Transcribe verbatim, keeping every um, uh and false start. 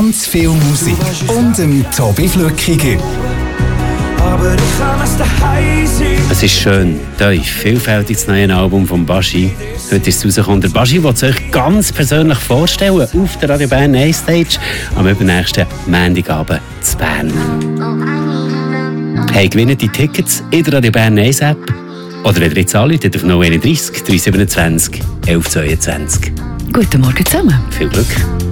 Ganz viel Musik und dem Tobi Flückiger. Aber ich kann es daheim sein. Es ist schön, tief, vielfältig das neue Album von Baschi. Heute ist es rausgekommen. Der Baschi will es euch ganz persönlich vorstellen auf der Radio Bern A-Stage am übernächsten Montagabend zu Bern. Hey, gewinnen die Tickets in der Radio Bern Ace-App oder wenn ihr jetzt anruft auf null eins drei drei siebenundzwanzig elf zweiundzwanzig. Guten Morgen zusammen. Viel Glück.